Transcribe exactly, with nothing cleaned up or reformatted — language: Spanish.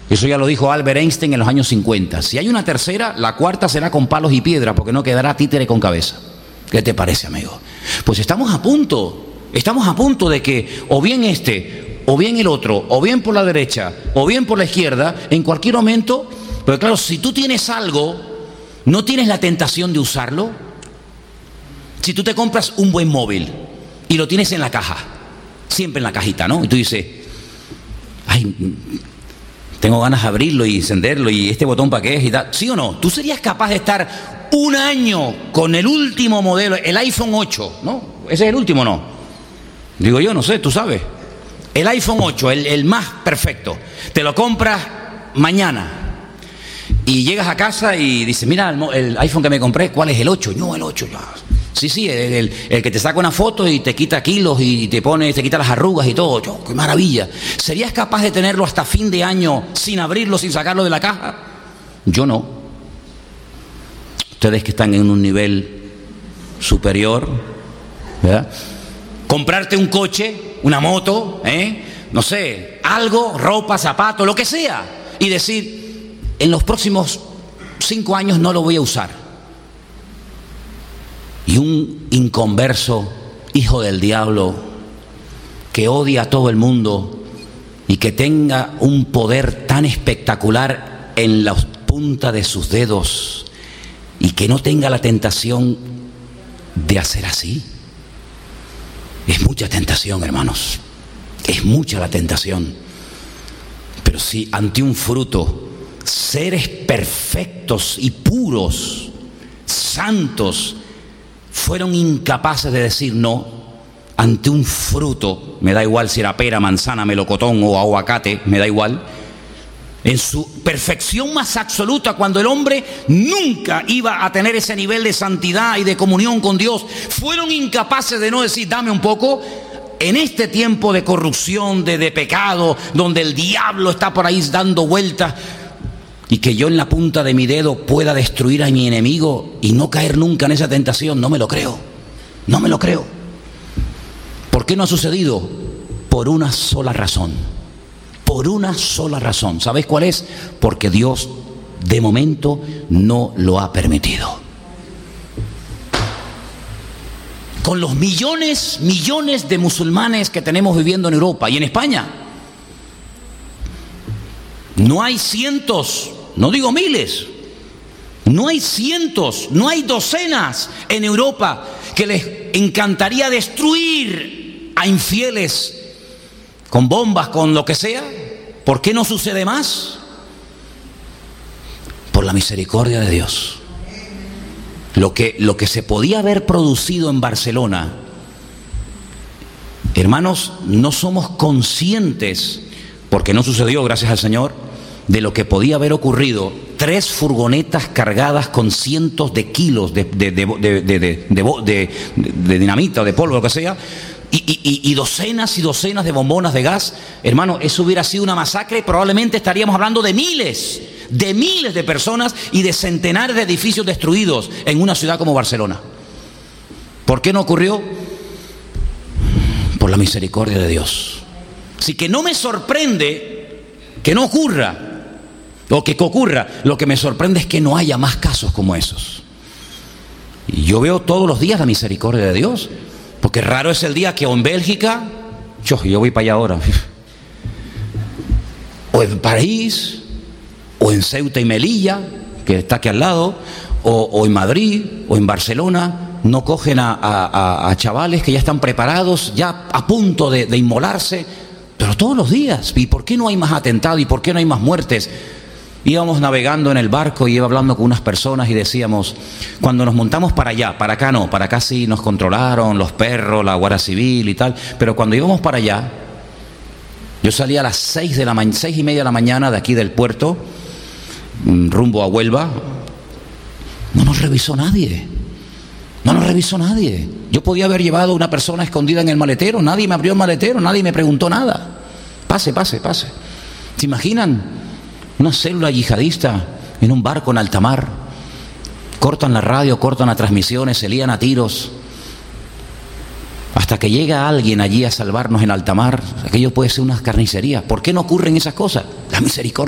Eso ya lo dijo Albert Einstein en los años cincuenta. Si hay una tercera, la cuarta será con palos y piedras, porque no quedará títere con cabeza. ¿Qué te parece, amigo? Pues estamos a punto, estamos a punto de que o bien este, o bien el otro, o bien por la derecha, o bien por la izquierda, en cualquier momento. Pero claro, si tú tienes algo, ¿no tienes la tentación de usarlo? Si tú te compras un buen móvil y lo tienes en la caja, siempre en la cajita, ¿no? Y tú dices, ay, tengo ganas de abrirlo y encenderlo, y este botón para qué es y tal. ¿Sí o no? ¿Tú serías capaz de estar un año con el último modelo, el iPhone ocho, ¿no? Ese es el último, ¿no? Digo yo, no sé, tú sabes. El iPhone ocho, el, el más perfecto. Te lo compras mañana y llegas a casa y dices, mira, el, el iPhone que me compré, ¿cuál es? El ocho. No, el ocho. Ya. Sí, sí, el, el, el que te saca una foto y te quita kilos y te pone, te quita las arrugas y todo. ¡Oh, qué maravilla! ¿Serías capaz de tenerlo hasta fin de año sin abrirlo, sin sacarlo de la caja? Yo no. Ustedes que están en un nivel superior, ¿verdad? Comprarte un coche, una moto, ¿eh? No sé, algo, ropa, zapatos, lo que sea, y decir, en los próximos cinco años no lo voy a usar. Y un inconverso, hijo del diablo, que odia a todo el mundo y que tenga un poder tan espectacular en la punta de sus dedos y que no tenga la tentación de hacer así. Es mucha tentación, hermanos. Es mucha la tentación. Pero si ante un fruto, seres perfectos y puros, santos, fueron incapaces de decir no ante un fruto, me da igual si era pera, manzana, melocotón o aguacate, me da igual, en su perfección más absoluta, cuando el hombre nunca iba a tener ese nivel de santidad y de comunión con Dios, fueron incapaces de no decir, dame un poco. En este tiempo de corrupción, de, de pecado, donde el diablo está por ahí dando vueltas, y que yo en la punta de mi dedo pueda destruir a mi enemigo y no caer nunca en esa tentación, no me lo creo, no me lo creo. ¿Por qué no ha sucedido? Por una sola razón, por una sola razón. ¿Sabéis cuál es? Porque Dios de momento no lo ha permitido. Con los millones, millones de musulmanes que tenemos viviendo en Europa y en España, no hay cientos, no digo miles, no hay cientos, no hay docenas en Europa que les encantaría destruir a infieles con bombas, con lo que sea. ¿Por qué no sucede más? Por la misericordia de Dios. Lo que, lo que se podía haber producido en Barcelona, hermanos, no somos conscientes, porque no sucedió, gracias al Señor, de lo que podía haber ocurrido. Tres furgonetas cargadas con cientos de kilos de, de, de, de, de, de, de, de dinamita o de polvo, lo que sea, y, y, y docenas y docenas de bombonas de gas. Hermano, eso hubiera sido una masacre. Probablemente estaríamos hablando de miles, de miles de personas y de centenares de edificios destruidos en una ciudad como Barcelona. ¿Por qué no ocurrió? Por la misericordia de Dios. Así que no me sorprende que no ocurra, o que ocurra. Lo que me sorprende es que no haya más casos como esos. Y yo veo todos los días la misericordia de Dios, porque raro es el día que o en Bélgica, yo, yo voy para allá ahora, o en París, o en Ceuta y Melilla, que está aquí al lado, o, o en Madrid, o en Barcelona, no cogen a, a, a chavales que ya están preparados, ya a punto de, de inmolarse, pero todos los días. ¿Y por qué no hay más atentados? ¿Y por qué no hay más muertes? Íbamos navegando en el barco y iba hablando con unas personas y decíamos, cuando nos montamos para allá, para acá no, para acá sí nos controlaron los perros, la Guardia Civil y tal, pero cuando íbamos para allá, yo salía a las seis de la ma- seis y media de la mañana de aquí del puerto, rumbo a Huelva. No nos revisó nadie, no nos revisó nadie. Yo podía haber llevado a una persona escondida en el maletero, nadie me abrió el maletero, nadie me preguntó nada. Pase, pase, pase. ¿Se imaginan? Una célula yihadista en un barco en alta mar, cortan la radio, cortan las transmisiones, se lían a tiros, hasta que llega alguien allí a salvarnos en alta mar. Aquello puede ser una carnicería. ¿Por qué no ocurren esas cosas? La misericordia.